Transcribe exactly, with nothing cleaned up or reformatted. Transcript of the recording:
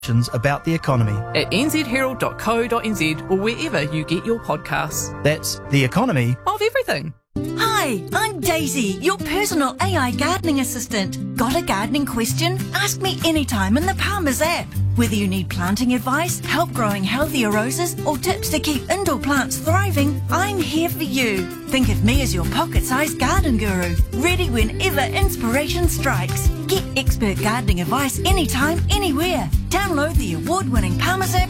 about the economy. At n z herald dot co dot n z or wherever you get your podcasts. That's the economy of everything. Hi, I'm Daisy, your personal A I gardening assistant. Got a gardening question? Ask me anytime in the Palmer's app. Whether you need planting advice, help growing healthier roses, or tips to keep indoor plants thriving, I'm here for you. Think of me as your pocket-sized garden guru, ready whenever inspiration strikes. Get expert gardening advice anytime, anywhere. Download the award-winning Palmer's app